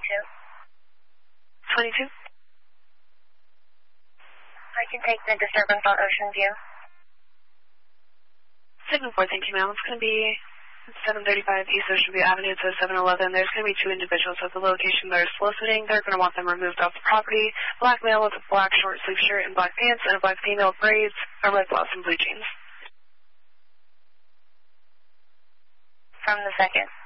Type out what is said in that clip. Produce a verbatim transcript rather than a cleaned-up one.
twenty-two. twenty-two? I can take the disturbance on Ocean View. Signal four, thank you, ma'am. It's going to be seven thirty-five East Ocean View Avenue to seven eleven. There's going to be two individuals at the location that are soliciting. They're going to want them removed off the property. Black male with a black short sleeve shirt and black pants, and a black female with braids, a red blouse, and blue jeans. From the second.